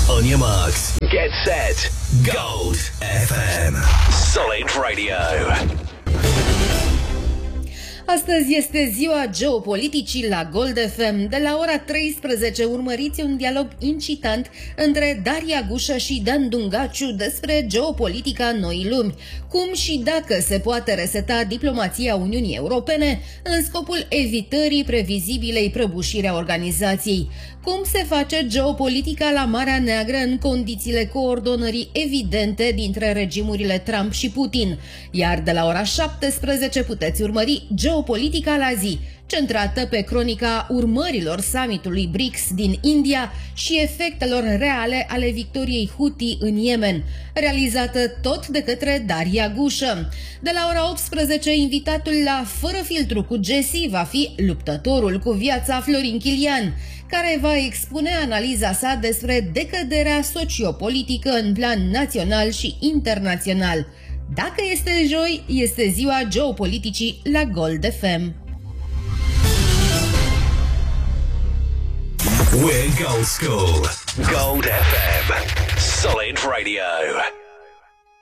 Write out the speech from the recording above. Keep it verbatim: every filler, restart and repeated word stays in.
On your marks, get set, Gold F M. Solid Radio. Astăzi este ziua geopoliticii la Gold F M. De la ora treisprezece urmăriți un dialog incitant între Daria Gușă și Dan Dungaciu despre geopolitica noii lumi. Cum și dacă se poate reseta diplomația Uniunii Europene în scopul evitării previzibilei prăbușiri a organizației. Cum se face geopolitica la Marea Neagră în condițiile coordonării evidente dintre regimurile Trump și Putin. Iar de la ora șaptesprezece puteți urmări Geopolitica la zi, centrată pe cronica urmărilor summitului B R I C S din India și efectelor reale ale victoriei Houthi în Yemen, realizată tot de către Daria Gușă. De la ora optsprezece, invitatul la Fără Filtru cu Jesse va fi luptătorul cu viața Florin Chilian, care va expune analiza sa despre decăderea sociopolitică în plan național și internațional. Dacă este joi, este ziua geopoliticii la Gold F M. We're Gold School. Gold F M. Solid Radio.